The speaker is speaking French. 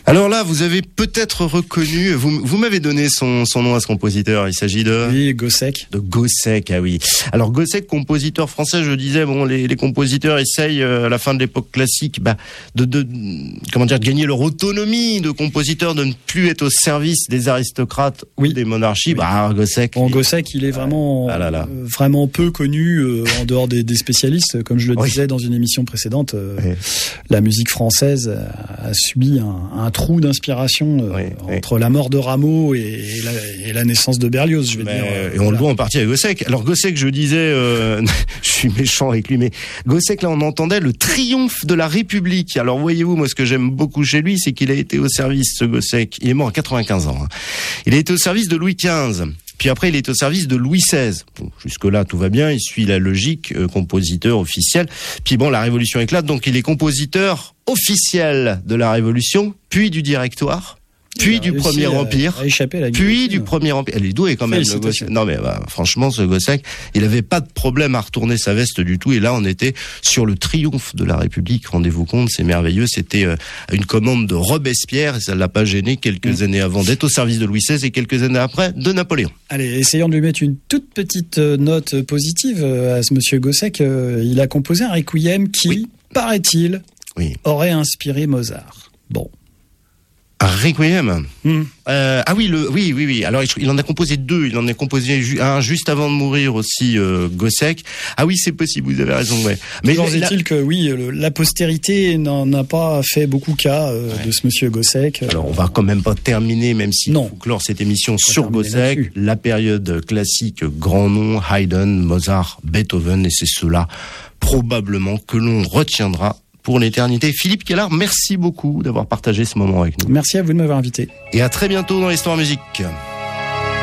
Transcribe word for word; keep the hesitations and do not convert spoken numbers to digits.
Alors là, vous avez peut-être reconnu, vous, vous m'avez donné son, son nom à ce compositeur, il s'agit de... Oui, Gossec. De Gossec, ah oui. Alors Gossec, compositeur français, je disais, bon, les, les compositeurs essayent euh, à la fin de l'époque classique, bah, de, de, comment dire, de gagner leur autonomie de compositeurs, de ne plus être au service des aristocrates oui. ou des monarchies. Oui. Bah, Gossec. Bon, Gossec, il est vraiment, ah là là. Euh, vraiment peu connu euh, en dehors des, des spécialistes, comme je le disais oui. dans une émission précédente. Euh, oui. La musique française a, a subi un, un trou d'inspiration euh, oui, entre oui. la mort de Rameau et, et, la, et la naissance de Berlioz, je vais mais, dire. Et on voilà. le doit en partie à Gossec. Alors Gossec, je disais, euh, je suis méchant avec lui, mais Gossec, là, on entendait le triomphe de la République. Alors voyez-vous, moi, ce que j'aime beaucoup chez lui, c'est qu'il a été au service, ce Gossec. Il est mort à quatre-vingt-quinze ans. Hein. Il a été au service de Louis quinze. Puis après, il est au service de Louis seize. Bon, jusque-là, tout va bien. Il suit la logique, euh, compositeur officiel. Puis bon, la Révolution éclate, donc il est compositeur officiel de la Révolution, puis du Directoire, puis du Premier Empire, puis du Premier Empire. Elle est douée quand même, le Gossec. Non mais bah, franchement, ce Gossec, il avait pas de problème à retourner sa veste du tout. Et là, on était sur le triomphe de la République. Rendez-vous compte, c'est merveilleux. C'était euh, une commande de Robespierre et ça l'a pas gêné quelques mmh. années avant d'être au service de Louis seize et quelques années après de Napoléon. Allez, essayons de lui mettre une toute petite note positive à ce monsieur Gossec. Il a composé un requiem qui, oui. paraît-il, oui. aurait inspiré Mozart. Bon. Un requiem. Hmm. Euh, ah oui, le, oui, oui, oui. Alors il en a composé deux. Il en a composé ju- un juste avant de mourir aussi, euh, Gossec. Ah oui, c'est possible. Vous avez raison. Ouais. Mais toujours est-il que oui, le, la postérité n'en a pas fait beaucoup cas euh, ouais. de ce monsieur Gossec. Alors on va quand même pas terminer, même si non. faut clore cette émission sur Gossec. Là-dessus. La période classique, grand nom, Haydn, Mozart, Beethoven, et c'est cela probablement que l'on retiendra pour l'éternité. Philippe Kellard, merci beaucoup d'avoir partagé ce moment avec nous. Merci à vous de m'avoir invité. Et à très bientôt dans l'Histoire Musique.